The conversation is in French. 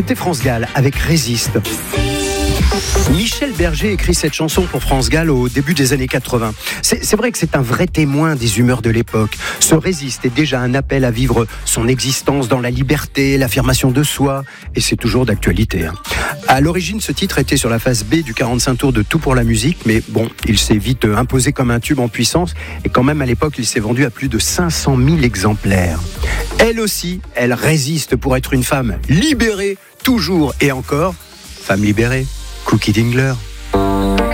C'était France Gall avec Résiste. Michel Berger écrit cette chanson pour France Gall au début des années 80. C'est vrai que c'est un vrai témoin des humeurs de l'époque. Ce Résiste est déjà un appel à vivre son existence dans la liberté, l'affirmation de soi, et c'est toujours d'actualité. À l'origine, ce titre était sur la face B du 45 tours de Tout pour la musique, mais bon, il s'est vite imposé comme un tube en puissance, et quand même à l'époque, il s'est vendu à plus de 500 000 exemplaires. Elle aussi, elle résiste pour être une femme libérée, toujours et encore, femme libérée. Cookie Dingler.